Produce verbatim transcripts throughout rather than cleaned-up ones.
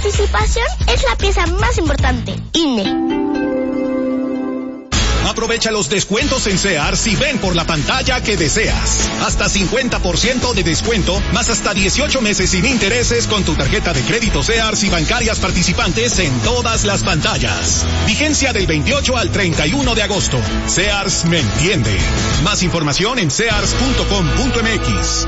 participación es la pieza más importante. I N E. Aprovecha los descuentos en Sears y ven por la pantalla que deseas. Hasta cincuenta por ciento de descuento, más hasta dieciocho meses sin intereses con tu tarjeta de crédito Sears y bancarias participantes en todas las pantallas. Vigencia del veintiocho al treinta y uno de agosto. Sears me entiende. Más información en sears punto com punto m x.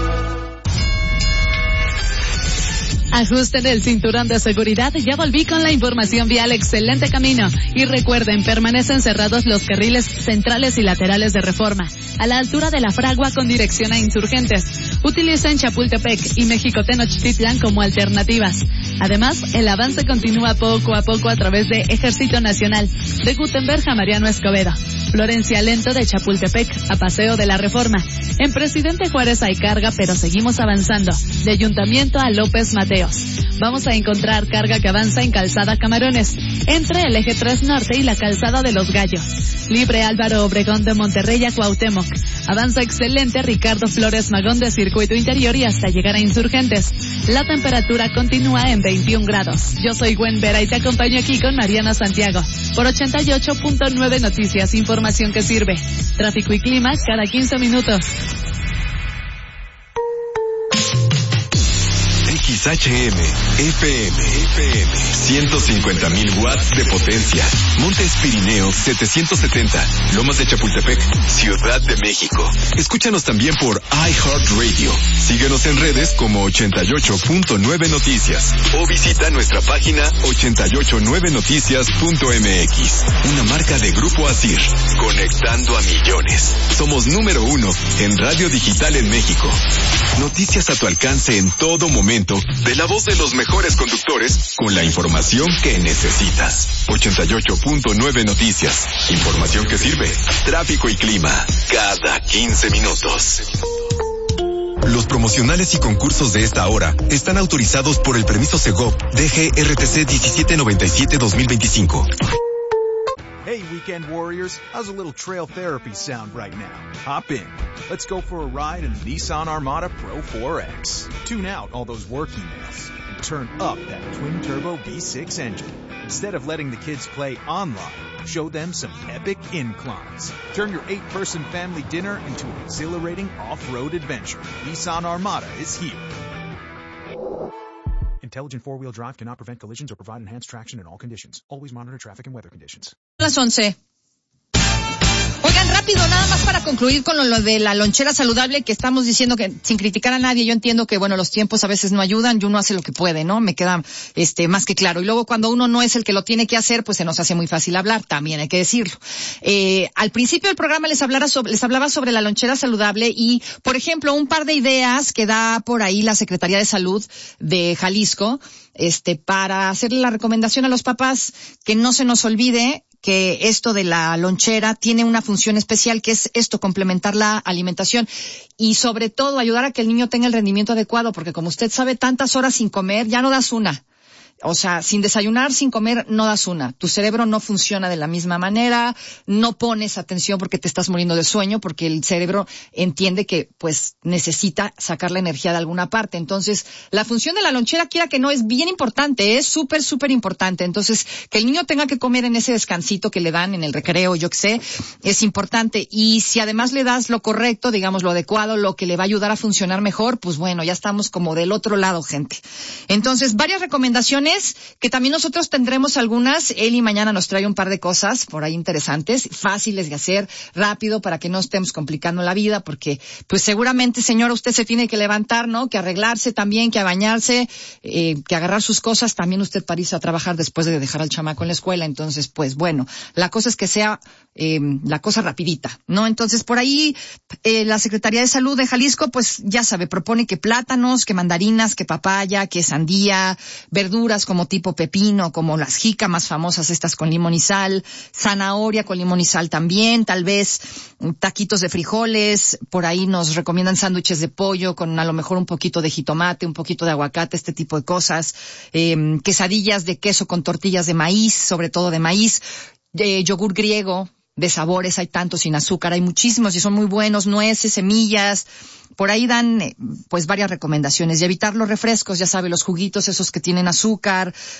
Ajusten el cinturón de seguridad, ya volví con la información vial. Excelente camino. Y recuerden, permanecen cerrados los carriles centrales y laterales de Reforma, a la altura de la Fragua con dirección a Insurgentes. Utilicen Chapultepec y Mexicotenochtitlan como alternativas. Además, el avance continúa poco a poco a través de Ejército Nacional, de Gutenberg a Mariano Escobedo, Florencia Lento de Chapultepec a Paseo de la Reforma. En Presidente Juárez hay carga, pero seguimos avanzando, de Ayuntamiento a López Mateos. Vamos a encontrar carga que avanza en Calzada Camarones, entre el Eje tres Norte y la Calzada de los Gallos. Libre Álvaro Obregón de Monterrey a Cuauhtémoc. Avanza excelente Ricardo Flores Magón de Circuito Interior y hasta llegar a Insurgentes. La temperatura continúa en veintiún grados. Yo soy Gwen Vera y te acompaño aquí con Mariana Santiago por ochenta y ocho punto nueve Noticias, información que sirve. Tráfico y clima cada quince minutos. X H M, F M, F M, ciento cincuenta mil watts de potencia. Montes Pirineos setecientos setenta, Lomas de Chapultepec, Ciudad de México. Escúchanos también por iHeartRadio. Síguenos en redes como ochenta y ocho punto nueve Noticias o visita nuestra página ochenta y ocho nueve noticias punto m x. Una marca de Grupo Asir, conectando a millones. Somos número uno en radio digital en México. Noticias a tu alcance en todo momento, de la voz de los mejores conductores, con la información que necesitas. ochenta y ocho punto nueve Noticias. Información que sirve. Tráfico y clima cada quince minutos. Los promocionales y concursos de esta hora están autorizados por el permiso Segov D G R T C diecisiete noventa y siete dos mil veinticinco. Hey, weekend warriors, how's a little trail therapy sound right now? Hop in. Let's go for a ride in the Nissan Armada Pro four X. Tune out all those work emails and turn up that twin-turbo V six engine. Instead of letting the kids play online, show them some epic inclines. Turn your eight-person family dinner into an exhilarating off-road adventure. Nissan Armada is here. Intelligent four-wheel drive cannot prevent collisions or provide enhanced traction in all conditions. Always monitor traffic and weather conditions. Las once. Oigan, rápido, nada más para concluir con lo, lo de la lonchera saludable, que estamos diciendo que sin criticar a nadie, yo entiendo que, bueno, los tiempos a veces no ayudan y uno hace lo que puede, ¿no? Me queda este más que claro. Y luego cuando uno no es el que lo tiene que hacer, pues se nos hace muy fácil hablar, también hay que decirlo. Eh, al principio del programa les hablara sobre, les hablaba sobre la lonchera saludable y, por ejemplo, un par de ideas que da por ahí la Secretaría de Salud de Jalisco, este, para hacerle la recomendación a los papás que no se nos olvide que esto de la lonchera tiene una función especial, que es esto, complementar la alimentación y sobre todo ayudar a que el niño tenga el rendimiento adecuado, porque como usted sabe, tantas horas sin comer, ya no das una. O sea, sin desayunar, sin comer, no das una. Tu cerebro no funciona de la misma manera, no pones atención porque te estás muriendo de sueño, porque el cerebro entiende que, pues, necesita sacar la energía de alguna parte. Entonces, la función de la lonchera, quiera que no, es bien importante, es súper, súper importante. Entonces, que el niño tenga que comer en ese descansito que le dan en el recreo, yo qué sé, es importante. Y si además le das lo correcto, digamos, lo adecuado, lo que le va a ayudar a funcionar mejor, pues bueno, ya estamos como del otro lado, gente. Entonces, varias recomendaciones que también nosotros tendremos algunas. Eli mañana nos trae un par de cosas por ahí interesantes, fáciles de hacer, rápido, para que no estemos complicando la vida, porque pues seguramente, señora, usted se tiene que levantar, ¿no? Que arreglarse también, que a bañarse, eh, que agarrar sus cosas, también usted para irse a trabajar después de dejar al chamaco en la escuela. Entonces, pues bueno, la cosa es que sea eh, la cosa rapidita, ¿no? Entonces, por ahí eh, la Secretaría de Salud de Jalisco, pues ya sabe, propone que plátanos, que mandarinas, que papaya, que sandía, verduras como tipo pepino, como las jícamas famosas estas con limón y sal, zanahoria con limón y sal también, tal vez taquitos de frijoles, por ahí nos recomiendan sándwiches de pollo con a lo mejor un poquito de jitomate, un poquito de aguacate, este tipo de cosas, eh, quesadillas de queso con tortillas de maíz, sobre todo de maíz, eh, yogur griego, de sabores, hay tantos sin azúcar, hay muchísimos y son muy buenos, nueces, semillas. Por ahí dan, pues, varias recomendaciones. Y evitar los refrescos, ya sabe, los juguitos esos que tienen azúcar,